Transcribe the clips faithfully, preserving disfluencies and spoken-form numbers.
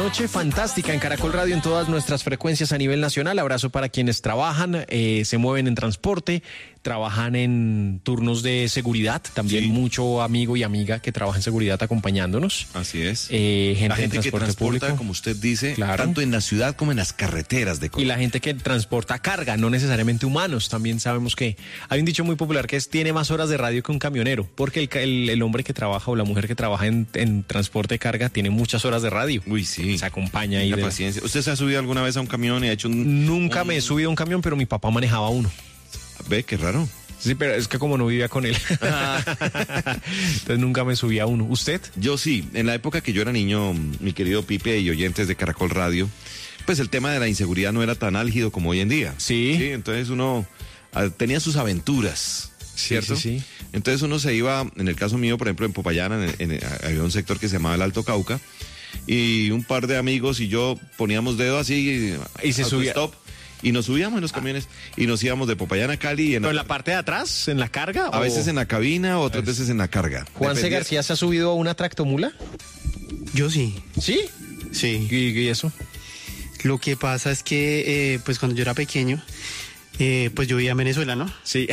noche fantástica en Caracol Radio en todas nuestras frecuencias a nivel nacional. Abrazo para quienes trabajan, eh, se mueven en transporte, trabajan en turnos de seguridad. También sí. Mucho amigo y amiga que trabaja en seguridad acompañándonos. Así es. Eh, gente la gente en que transporte transporta, público, como usted dice, claro. Tanto en la ciudad como en las carreteras de Colombia. Y la gente que transporta carga, no necesariamente humanos. También sabemos que hay un dicho muy popular que es tiene más horas de radio que un camionero, porque el, el, el hombre que trabaja o la mujer que trabaja en, en transporte de carga tiene muchas horas de radio. Uy, sí. Se acompaña ahí. La de... paciencia. ¿Usted se ha subido alguna vez a un camión y ha hecho un...? Nunca un... me he subido a un camión, pero mi papá manejaba uno. Ve, qué raro. Sí, pero es que como no vivía con él, ah. entonces nunca me subí a uno. ¿Usted? Yo sí. En la época que yo era niño, mi querido Pipe y oyentes de Caracol Radio, pues el tema de la inseguridad no era tan álgido como hoy en día. Sí. Sí, entonces uno uh, tenía sus aventuras, ¿cierto? Sí, sí, sí. Entonces uno se iba, en el caso mío, por ejemplo, en Popayán, en, en, había un sector que se llamaba el Alto Cauca, y un par de amigos y yo poníamos dedo así, y se subía. Stop, y nos subíamos en los camiones y nos íbamos de Popayán a Cali. En ¿Pero la, en la parte de atrás, en la carga? A o... veces en la cabina, otras veces en la carga. ¿Juan C. García se ha subido a una tractomula? Yo sí. ¿Sí? Sí. ¿Y, y eso? Lo que pasa es que, eh, pues cuando yo era pequeño, eh, pues yo vivía en Venezuela, ¿no? Sí.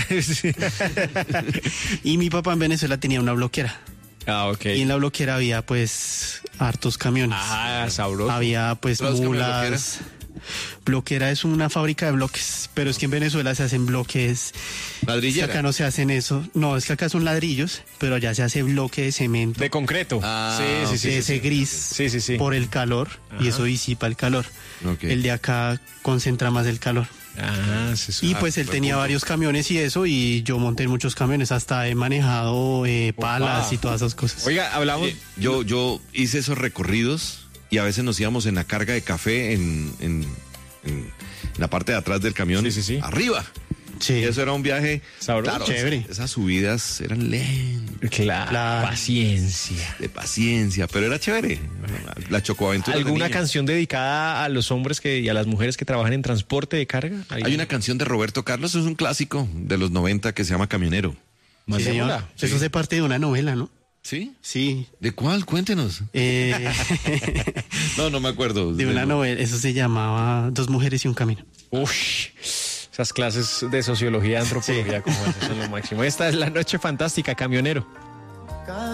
Y mi papá en Venezuela tenía una bloquera. Ah, ok. Y en la bloquera había, pues, hartos camiones. Ah, sabroso. Había, pues, mulas. Bloquera es una fábrica de bloques, pero es que en Venezuela se hacen bloques. ¿Ladrillera? Es que acá no se hacen eso. No, es que acá son ladrillos, pero allá se hace bloque de cemento. De concreto. Ah, sí, sí, sí. Ese sí, gris. Sí, sí, sí. Por el calor. Ajá. Y eso disipa el calor. Okay. El de acá concentra más el calor. Ah, sí, sí. Y pues él tenía punto. varios camiones y eso, y yo monté en muchos camiones, hasta he manejado eh, palas Opa. y todas esas cosas. Oiga, hablamos... Eh, yo, yo hice esos recorridos y a veces nos íbamos en la carga de café en, en, en la parte de atrás del camión. Sí, sí, sí. Arriba. Sí. Y eso era un viaje sabroso, claro, chévere. Esas subidas eran lentas. Claro, claro. Paciencia. De paciencia, pero era chévere. La chocoaventura. ¿Alguna canción dedicada a los hombres que, y a las mujeres que trabajan en transporte de carga? Hay, Hay una canción de Roberto Carlos, es un clásico de los noventa que se llama Camionero. Sí, señor. Sí. Eso hace parte de una novela, ¿no? ¿Sí? Sí. ¿De cuál? Cuéntenos. Eh... no, no me acuerdo. De una novela, eso se llamaba Dos mujeres y un camino. Uy, esas clases de sociología, antropología, sí. Como eso son lo máximo. Esta es La Noche Fantástica, Camionero.